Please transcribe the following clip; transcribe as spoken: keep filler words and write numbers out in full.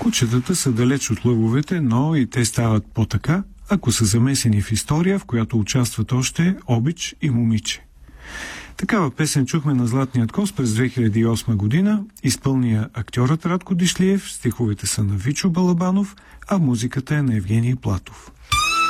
Кучетата са далеч от лъвовете, но и те стават по-така, ако са замесени в история, в която участват още обич и момиче. Такава песен чухме на Златният коз през две хиляди и осма година, изпълния актьорът Радко Дишлиев, стиховете са на Вичо Балабанов, а музиката е на Евгений Платов.